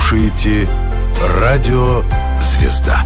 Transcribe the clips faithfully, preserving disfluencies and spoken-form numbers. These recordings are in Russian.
слушаете Радио «Звезда».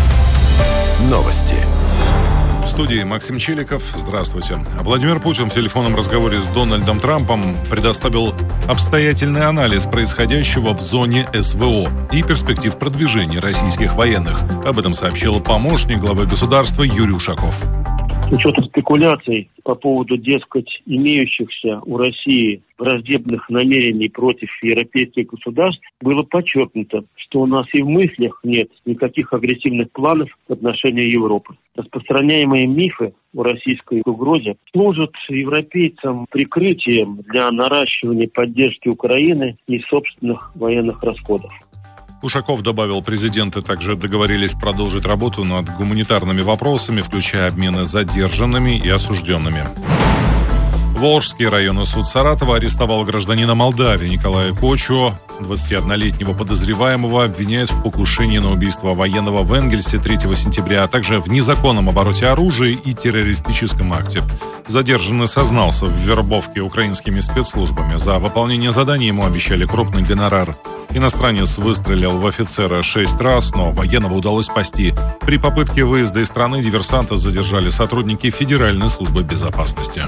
Новости. В студии Максим Челиков. Здравствуйте. Владимир Путин в телефонном разговоре с Дональдом Трампом предоставил обстоятельный анализ происходящего в зоне СВО и перспектив продвижения российских военных. Об этом сообщил помощник главы государства Юрий Ушаков. С учетом спекуляций по поводу, дескать, имеющихся у России враждебных намерений против европейских государств, было подчеркнуто, что у нас и в мыслях нет никаких агрессивных планов в отношении Европы. Распространяемые мифы о российской угрозе служат европейцам прикрытием для наращивания поддержки Украины и собственных военных расходов. Ушаков добавил, президенты также договорились продолжить работу над гуманитарными вопросами, включая обмены задержанными и осужденными. Волжский районный суд Саратова арестовал гражданина Молдавии Николая Кочу, двадцатиоднолетнего подозреваемого, обвиняют в покушении на убийство военного в Энгельсе третьего сентября, а также в незаконном обороте оружия и террористическом акте. Задержанный сознался в вербовке украинскими спецслужбами. За выполнение заданий ему обещали крупный гонорар. Иностранец выстрелил в офицера шесть раз, но военного удалось спасти. При попытке выезда из страны диверсанта задержали сотрудники Федеральной службы безопасности.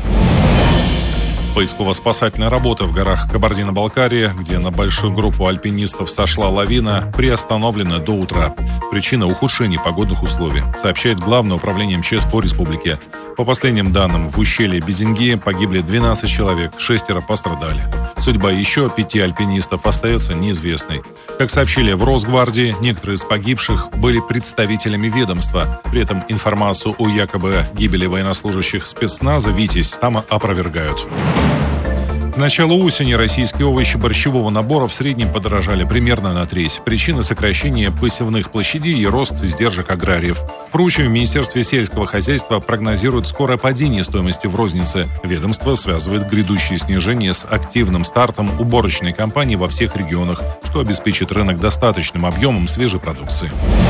Поисково-спасательная работа в горах Кабардино-Балкарии, где на большую группу альпинистов сошла лавина, приостановлена до утра. Причина – ухудшение погодных условий, сообщает Главное управление МЧС по республике. По последним данным, в ущелье Безенги погибли двенадцать человек, шестеро пострадали. Судьба еще пяти альпинистов остается неизвестной. Как сообщили в Росгвардии, некоторые из погибших были представителями ведомства. При этом информацию о якобы гибели военнослужащих спецназа «Витязь» там опровергают. К началу осени российские овощи борщевого набора в среднем подорожали примерно на треть. Причина – сокращения посевных площадей и рост издержек аграриев. Впрочем, в Министерстве сельского хозяйства прогнозируют скорое падение стоимости в рознице. Ведомство связывает грядущее снижение с активным стартом уборочной кампании во всех регионах, что обеспечит рынок достаточным объемом свежей продукции.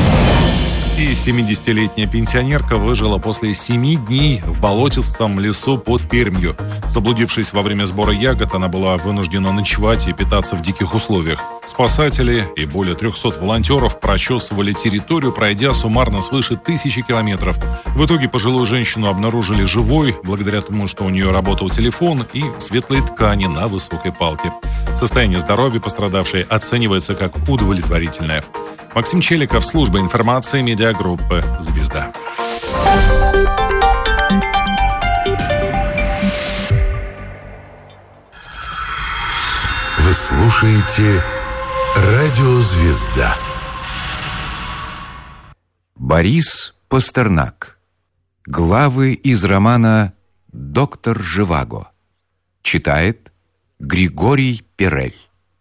И семидесятилетняя пенсионерка выжила после семи дней в болотистом лесу под Пермью. Заблудившись во время сбора ягод, она была вынуждена ночевать и питаться в диких условиях. Спасатели и более трехсот волонтеров прочесывали территорию, пройдя суммарно свыше тысячи километров. В итоге пожилую женщину обнаружили живой, благодаря тому, что у нее работал телефон и светлые ткани на высокой палке. Состояние здоровья пострадавшей оценивается как удовлетворительное. Максим Челиков, служба информации медиагруппы «Звезда». Вы слушаете Радио «Звезда». Борис Пастернак. Главы из романа «Доктор Живаго». Читает Григорий Перель.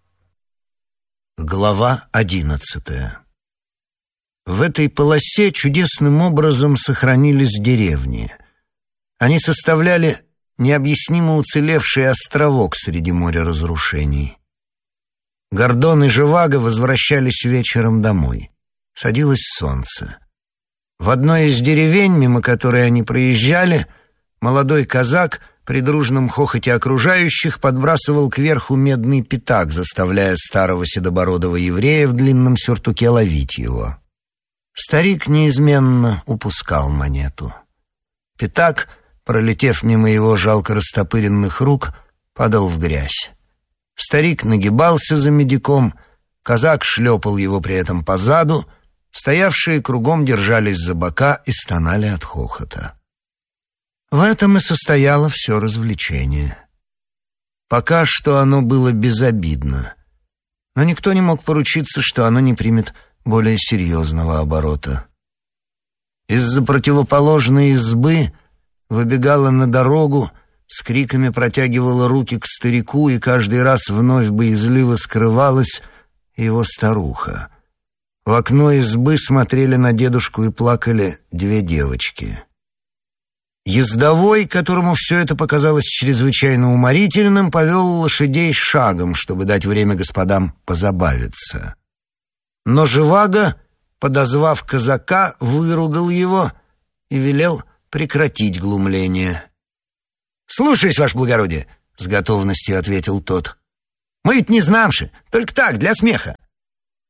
Глава одиннадцатая. В этой полосе чудесным образом сохранились деревни. Они составляли необъяснимо уцелевший островок среди моря разрушений. Гордон и Живаго возвращались вечером домой. Садилось солнце. В одной из деревень, мимо которой они проезжали, молодой казак при дружном хохоте окружающих подбрасывал кверху медный пятак, заставляя старого седобородого еврея в длинном сюртуке ловить его. Старик неизменно упускал монету. Пятак, пролетев мимо его жалко растопыренных рук, падал в грязь. Старик нагибался за медиком, казак шлепал его при этом по заду, стоявшие кругом держались за бока и стонали от хохота. В этом и состояло все развлечение. Пока что оно было безобидно, но никто не мог поручиться, что оно не примет более серьезного оборота. Из-за противоположной избы выбегала на дорогу, с криками протягивала руки к старику, и каждый раз вновь боязливо скрывалась его старуха. В окно избы смотрели на дедушку и плакали две девочки. Ездовой, которому все это показалось чрезвычайно уморительным, повел лошадей шагом, чтобы дать время господам позабавиться. Но Живаго, подозвав казака, выругал его и велел прекратить глумление. «Слушаюсь, ваше благородие», — с готовностью ответил тот. «Мы ведь не знамши, только так, для смеха».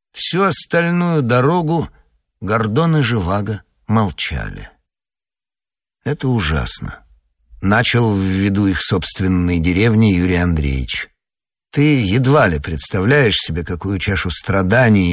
Всю остальную дорогу Гордон и Живаго молчали. Это ужасно. Начал в виду их собственной деревни Юрий Андреевич. Ты едва ли представляешь себе, какую чашу страданий